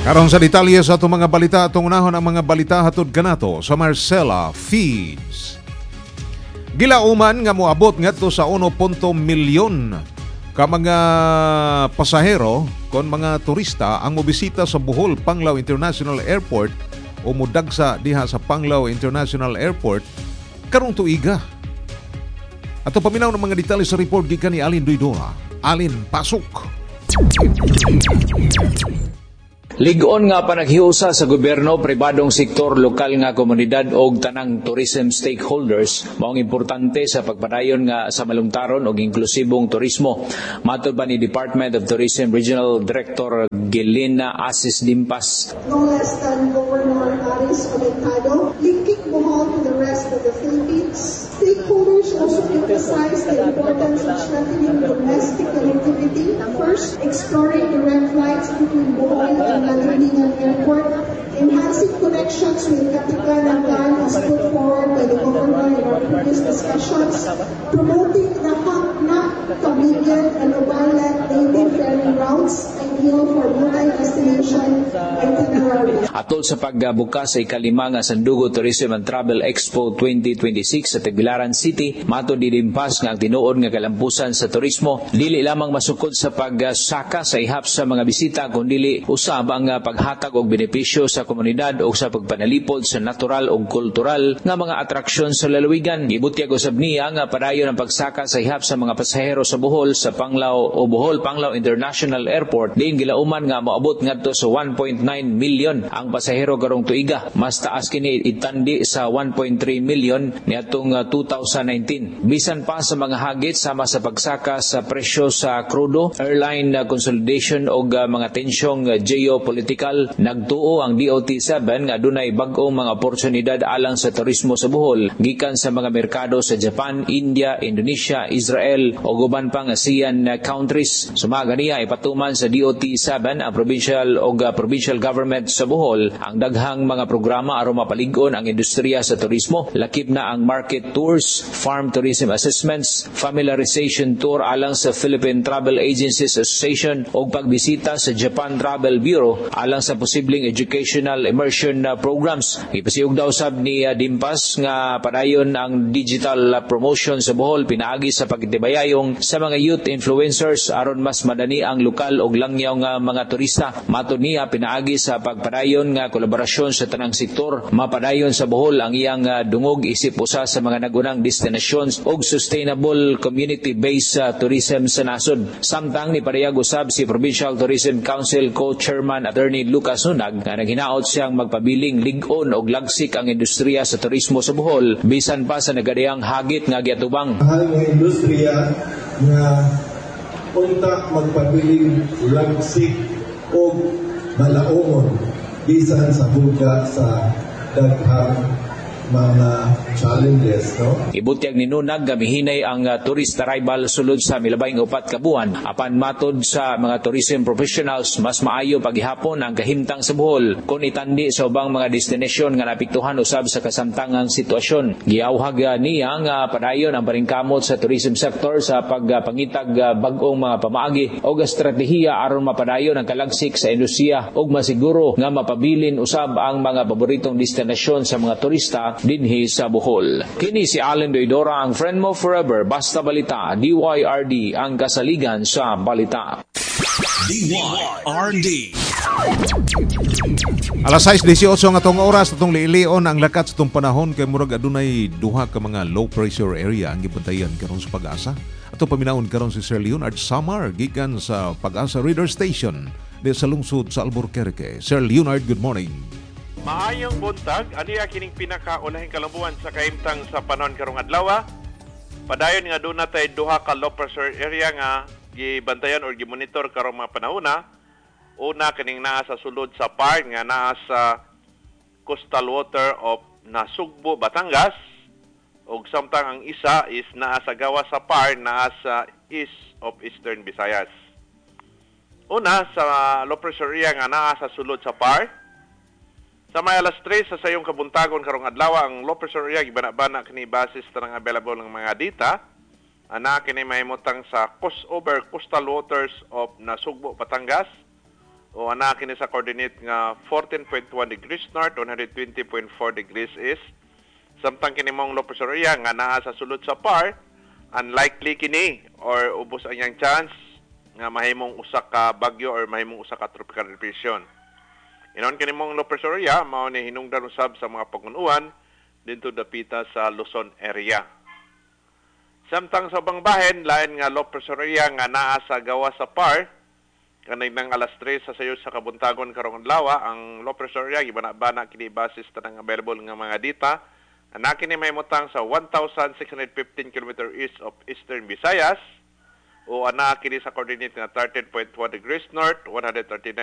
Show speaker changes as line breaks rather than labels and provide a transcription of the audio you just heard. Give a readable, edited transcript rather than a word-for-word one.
Karon sa detalye sa itong mga balita, itong unahon ang mga balita hatod kanato sa Marcela Feeds. Gilauman nga moabot ngadto sa 1 milyon ka mga pasahero kon mga turista ang mobisita sa Bohol Panglao International Airport o mudagsa diha sa Panglao International Airport karong tuiga. Ato paminaw ng mga detalye sa report gikan ni Alin Duidora. Alin, pasok.
Lig-on nga panaghiusa sa gobyerno, pribadong sektor, lokal nga komunidad o tanang tourism stakeholders maong importante sa pagpadayon nga sa malungtaron og inklusibong turismo. Matod ba ni Department of Tourism Regional Director Gelina Asis Dimpas.
No less than Governor Aris Comentado, linking Bohol to the rest of the Philippines. Stakeholders also emphasize the importance of strengthening domestic connectivity. First, exploring direct flights between Bohol and Malinlingan Airport, enhancing connections with Katigan and Gan as put forward by the governor in our previous discussions, promoting the HACNA, convenient and overland daily ferry routes, ideal for multi-destination itineraries.
Atol sa pagbukas sa ikalima nga Sandugo Tourism and Travel Expo 2026 sa Tagbilaran City, matod ni Dimpas nga ang tinuod nga kalampusan sa turismo dili lamang masukod sa pagsaka sa ihap sa mga bisita kundi usab ang paghatag og benepisyo sa komunidad o sa pagpanalipod sa natural o kultural nga mga atraksyon sa lalawigan. Gibutyag usab niya nga padayon ang pagsaka sa ihap sa mga pasahero sa Bohol sa Panglao o Bohol Panglao International Airport diin gilauman nga moabot ngadto sa 1.9 million ang pasahero karong tuiga. Mas taas kini itandi sa 1.3 million niadtong 2019. Bisan pa sa mga hagit sama sa pagsaka sa presyo sa krudo, airline consolidation o mga tensyong geopolitical, nagtuo ang DOT-7 nga dunay bag-ong mga oportunidad alang sa turismo sa Bohol gikan sa mga merkado sa Japan, India, Indonesia, Israel o guban pang ASEAN countries. Sumaga niya ipatuman sa DOT-7 ang provincial government sa Bohol ang daghang mga programa aron mapalig-on ang industriya sa turismo. Lakip na ang market tours, farm tourism assessments, familiarization tour alang sa Philippine Travel Agencies Association o pagbisita sa Japan Travel Bureau alang sa posibleng educational immersion programs. Ipasiug daw sab ni Dimpas nga padayon ang digital promotion sa Bohol pinaagi sa pagtibayayong sa mga youth influencers aron mas madani ang lokal og langyaw nga mga turista. Matod niya pinaagi sa pagpadayon nga kolaborasyon sa tanang sektor, mapadayon sa Bohol ang iyang dungog isip usa sa mga nagunang destinations og sustainable community-based tourism sa nasod. Samtang ni padayag usab si Provincial Tourism Council Co-Chairman Attorney Lucas Nunag nga naghinaot siyang magpabiling lig-on og lagsik ang industriya sa turismo sa Bohol bisan pa sa nagadayang hagit nga giatubang.
Mahal nga industriya nga unta magpabiling lagsik og malaumon bisan sa buga sa daghang mga challenges, no?
Ibutyag ni Nunag gamihinay ang tourist arrival sulod sa milabayng 4 ka buwan. Apan matod sa mga tourism professionals, mas maayo paghihapon ang kahimtang sa Bohol kung itandi sa ubang mga destinasyon nga napiktuhan usab sa kasamtangang sitwasyon. Giawhag niya nga padayon ang paringkamot sa tourism sector sa pagpangitag bag-ong mga pamaagi o estratehiya aron mapadayon ang kalagsik sa industriya ug masiguro nga mapabilin usab ang mga paboritong destinasyon sa mga turista dinhi sa Bohol. Kini si Allen Doidora, ang friend mo forever. Basta balita, DYRD ang kasaligan sa balita.
DYRD.
Alas 6:18 nga tong oras atong liilion ang lakat sa tong panahon kay murag adunay duha ka mga low pressure area ang gibantayan karon sa Pag-asa. Ato paminawon karon si Sir Leonard Samar gikan sa Pag-asa Reader Station di sa lungsod sa Albuquerque. Sir Leonard, good morning.
Maayong buntag, aniya kining pinakaulahing kalambuan sa kahimtang sa panahon karong adlaw. Padayon nga doon natay duha ka low pressure area nga gibantayan or gimonitor karong mga panahona. Una kining naa sa sulod sa part nga naa sa coastal water of Nasugbo, Batangas. Ug samtang ang isa is naa sa gawa sa part naa sa east of Eastern Visayas. Una sa low pressure area nga naa sa sulod sa part. Sa may alas 3 sa sayong kabuntagon karong adlaw ang low pressure area gibana-bana kini basis tanang available ng mga data ana kini mahimutang sa crossover coastal waters of Nasugbo, Batangas o ana kini sa coordinate nga 14.1 degrees north, 120.4 degrees east. Samtang kini mong low pressure area nga naa sa sulod sa PAR, unlikely kini or ubos ang yang chance nga mahimong usa ka bagyo or mahimong usa ka tropical depression. Inon kini mong low pressure area mao ni hinungdan usab sa mga pag-unuan dito dapita sa Luzon area. Samtang sa ubang bahin lain nga low pressure area nga naa sa gawa sa PAR, kanay nang alas 3 sa sayo sa kabuntagon karong adlaw, ang low pressure area gibana-bana kini basis tanang available nga mga data. Ana kini mahimutang sa 1,615 km east of Eastern Visayas o ana kini sa coordinate nga 13.1 degrees north, 139